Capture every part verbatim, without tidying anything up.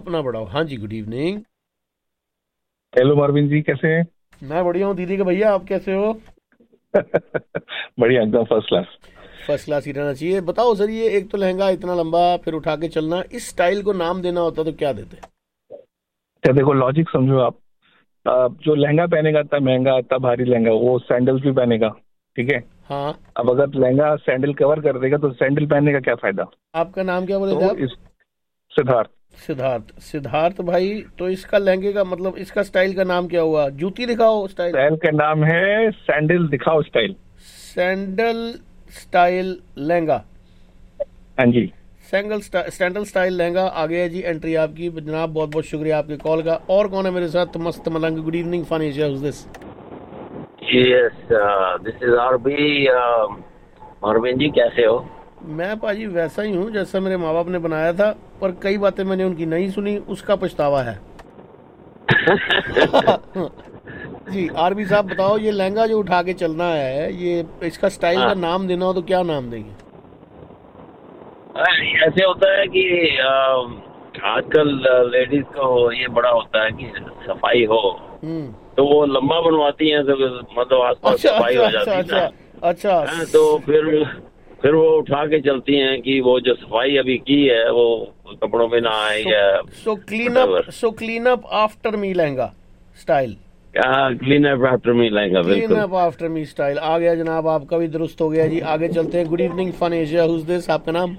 अपना बढ़ाओ। हाँ जी, गुड इवनिंग। हेलो मार्विन जी, कैसे हैं? मैं बढ़िया हूँ दीदी के भैया, आप कैसे हो? बढ़िया, एकदम फर्स्ट क्लास। फर्स्ट क्लास ही रहना चाहिए। बताओ सर, ये एक तो लहंगा इतना लंबा, फिर उठा के चलना, इस स्टाइल को नाम देना होता तो क्या देते? क्या देखो, लॉजिक समझो आप। आ, जो लहंगा पहनेगा इतना महंगा, इतना भारी लहंगा, वो सैंडल्स भी पहनेगा, ठीक है। हाँ, अब अगर लहंगा सैंडल कवर कर देगा तो सैंडल पहनने का क्या फायदा? आपका नाम क्या बोले थे तो आप? इस सिद्धार्थ। सिद्धार्थ। सिद्धार्थ भाई, तो इसका लहंगे का मतलब, इसका स्टाइल का नाम क्या हुआ? जूती दिखाओ स्टाइल। स्टाइल का नाम है सैंडल दिखाओ स्टाइल। Sandal style lehenga. हाँ जी। सैंडल स्टा, सैंडल स्टाइल लहंगा आ गया जी। एंट्री आपकी जनाब, बहुत बहुत शुक्रिया आपके कॉल का। और कौन है मेरे साथ? मस्त मलंग। Good evening fun Asia, who's this? Yes, this is RB. Arvind ji कैसे हो? मैं पाजी वैसा ही हूँ जैसा मेरे माँ बाप ने बनाया था, पर कई बातें मैंने उनकी नहीं सुनी, उसका पछतावा है। जी आरबी साहब बताओ, ये लहंगा जो उठा के चलना है, ये इसका स्टाइल का नाम देना हो तो क्या नाम देंगे? ऐसे होता है कि uh, आजकल लेडीज को ये बड़ा होता है कि सफाई हो, तो वो लंबा बनवाती हैं, तो मतलब आसपास अच्छा, सफाई अच्छा, हो जाती है अच्छा, ना। अच्छा, हाँ, तो फिर फिर वो उठा के चलती हैं कि वो जो सफाई अभी की है वो कपड़ों में ना आए या so clean up, so clean up after me lehenga style. Clean up after me lehenga, clean बिल्कुल। अप आफ्टर मी स्टाइल आ गया जनाब, आपका भी दुरुस्त हो गया जी। आगे चलते हैं। Good evening fun Asia, who's this? आपका नाम?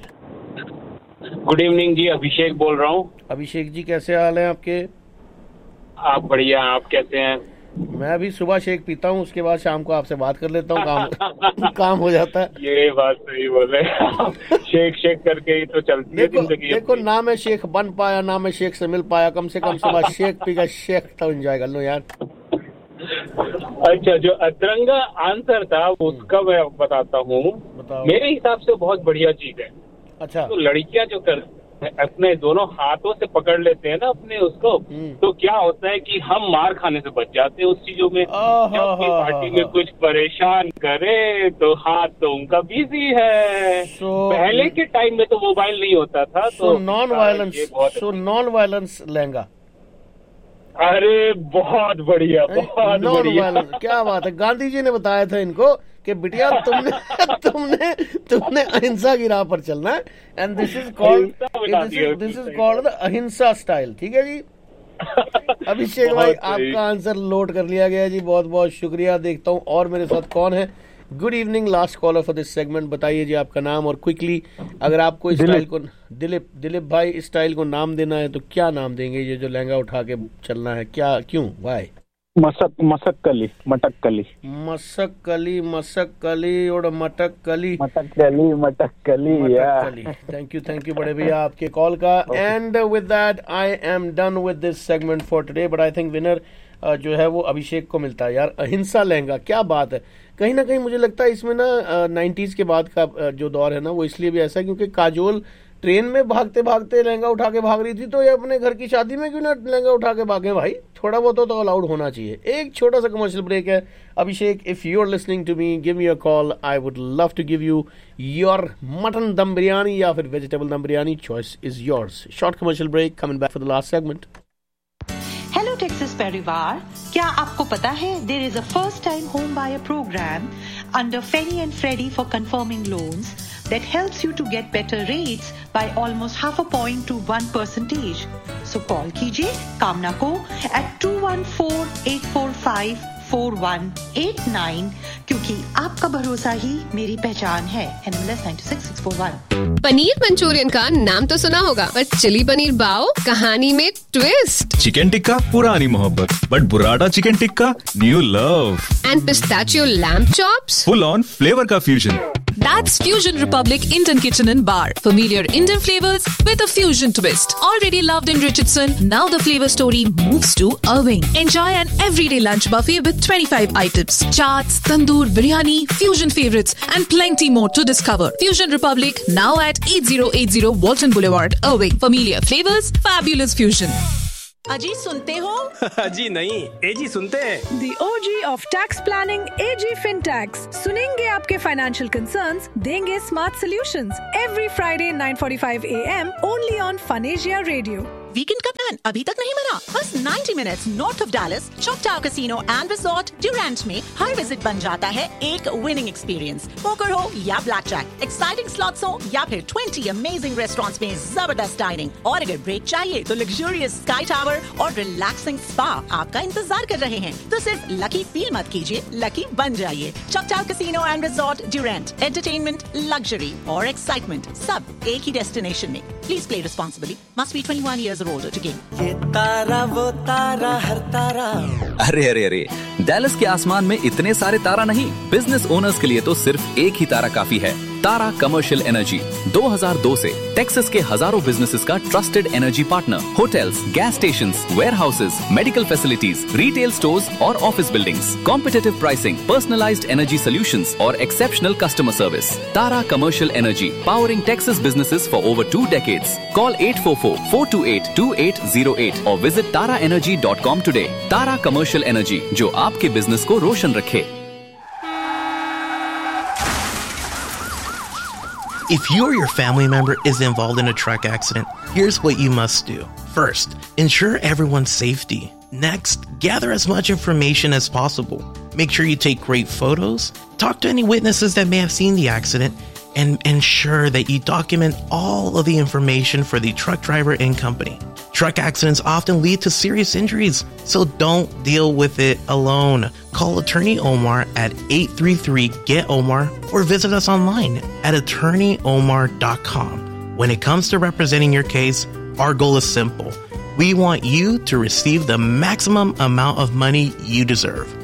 गुड इवनिंग जी, अभिषेक बोल रहा हूँ। अभिषेक जी, कैसे हाल है आपके? आप बढ़िया, आप कैसे हैं? मैं भी सुबह शेक पीता हूँ, उसके बाद शाम को आपसे बात कर लेता हूँ, काम काम हो जाता है। ये बात सही बोले। शेक शेक करके ही तो चलती है देखो जिंदगी। देखो, ना मैं शेख बन पाया, ना मैं शेख से मिल पाया, कम से कम सुबह शेक पी का शेक तो एंजॉय कर लो यार। अच्छा, जो अतरंगा आंसर था उसका मैं बताता हूँ। मेरे हिसाब से बहुत बढ़िया चीज है। अच्छा, तो लड़कियां जो कर अपने दोनों हाथों से पकड़ लेते हैं ना अपने उसको, तो क्या होता है कि हम मार खाने से बच जाते हैं उस चीजों में। जब भी पार्टी में कुछ परेशान करे तो हाथ तो उनका बिजी है। पहले के टाइम में तो मोबाइल नहीं होता था, तो non violence, so non violence lehenga. अरे बहुत बढ़िया, बहुत बढ़िया। क्या बात है। गांधी जी ने बताया था इनको कि बिटिया तुमने तुमने तुमने अहिंसा की राह पर चलना है, and this is called this is called the अहिंसा स्टाइल। ठीक है जी। अभिषेक भाई, आपका आंसर लोड कर लिया गया जी, बहुत बहुत शुक्रिया। देखता हूँ और मेरे साथ कौन है। Good evening, last caller for this segment. बताइए जी आपका नाम, और क्विकली अगर आपको इस स्टाइल को, दिलीप दिलीप भाई, इस स्टाइल को नाम देना है तो क्या नाम देंगे? ये जो लहंगा उठा के चलना है, क्या, क्यों, वाई? मसक मसक कली, मटक कली। मसक कली, मसक कली और मटक कली, मटक कली, मटक कली, मटक कली। थैंक यू, थैंक यू बड़े भैया आपके कॉल का। And with that I am done with this segment for today, but I think winner जो है वो अभिषेक को मिलता है यार। अहिंसा लहंगा, क्या बात है। कहीं ना कहीं मुझे लगता है इसमें ना नाइन्टीज के बाद का जो दौर है ना, वो इसलिए भी ऐसा है क्योंकि काजोल ट्रेन में भागते भागते लहंगा उठा के भाग रही थी, तो ये अपने घर की शादी में क्यों ना लहंगा उठा के भागे भाई? थोड़ा बहुत तो अलाउड होना चाहिए। एक छोटा सा कमर्शियल ब्रेक है। अभिषेक, if you are listening to me, give me a call. I would love to give you your mutton दम बिरयानी या फिर वेजिटेबल दम biryani, choice is yours. Short commercial break, coming back for the last segment. Hello Texas परिवार, क्या आपको पता है there is a first time home buyer programme under Feni and Freddy for confirming loans that helps you to get better rates by almost half a point to one percentage. So call कीजिए कामना को at two one four eight four five four one eight nine, क्योंकि आपका भरोसा ही मेरी पहचान है। N M L S nine six six four one। Paneer Manchurian का नाम तो सुना होगा, पर चिली पनीर बाओ, कहानी में ट्विस्ट। चिकन टिक्का पुरानी मोहब्बत, but बुराडा chicken tikka new love. And pistachio lamb chops, full on flavour का fusion. That's Fusion Republic Indian Kitchen and Bar. Familiar Indian flavors with a fusion twist. Already loved in Richardson, now the flavor story moves to Irving. Enjoy an everyday lunch buffet with twenty-five items. Chaats, tandoor, biryani, fusion favorites and plenty more to discover. Fusion Republic now at eighty eighty Walton Boulevard, Irving. Familiar flavors, fabulous fusion. अजी सुनते हो? जी नहीं, एजी सुनते हैं। The O G of tax planning, A G FinTax. सुनेंगे आपके financial concerns, देंगे smart solutions. Every Friday nine forty-five a m only on Fun Asia Radio. Weekend का प्लान अभी तक नहीं बना? बस ninety minutes north of Dallas, चॉकटाउ casino and resort Durand में हर विजिट बन जाता है एक विनिंग एक्सपीरियंस। पोकर हो या ब्लैक जैक, एक्साइटिंग स्लॉट्स हो या फिर ट्वेंटी अमेजिंग रेस्टोरेंट्स में जबरदस्त डाइनिंग, और अगर ब्रेक चाहिए तो लग्जूरियस स्काई टावर और रिलैक्सिंग स्पा आपका इंतजार कर रहे हैं। तो सिर्फ लकी फील मत कीजिए, लकी बन जाइए। चॉकटाउ casino and resort Durand, entertainment, luxury और एक्साइटमेंट सब एक ही डेस्टिनेशन में। Please play responsibly. Must be twenty one years और older to game. ये तारा वो तारा हर तारा। अरे अरे अरे, डैलस के आसमान में इतने सारे तारा नहीं, बिजनेस ओनर्स के लिए तो सिर्फ एक ही तारा काफी है। तारा कमर्शियल एनर्जी दो हज़ार दो से टेक्सास के हजारों बिजनेसेस का trusted energy partner. Hotels, gas stations, warehouses, medical facilities, retail stores और office buildings, competitive pricing, personalised energy solutions और exceptional customer service. Tara commercial energy, powering Texas businesses for over two decades. Call at four four, four to eight, to eight zero eight और visit तारा energy dot com today. तारा commercial energy, जो आपके business को रोशन रखे। If you or your family member is involved in a truck accident, here's what you must do. First, ensure everyone's safety. Next, gather as much information as possible. Make sure you take great photos, talk to any witnesses that may have seen the accident, and ensure that you document all of the information for the truck driver and company. Truck accidents often lead to serious injuries, so don't deal with it alone. Call Attorney Omar at eight three three, G E T Omar or visit us online at attorney omar dot com. When it comes to representing your case, our goal is simple. We want you to receive the maximum amount of money you deserve.